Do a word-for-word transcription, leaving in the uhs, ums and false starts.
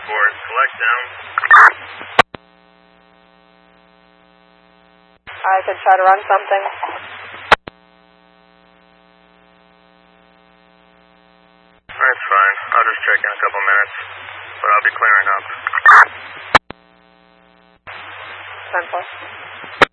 report. Collect down. I could try to run something. That's fine. I'll just check in a couple minutes. But I'll be clearing up. ten plus.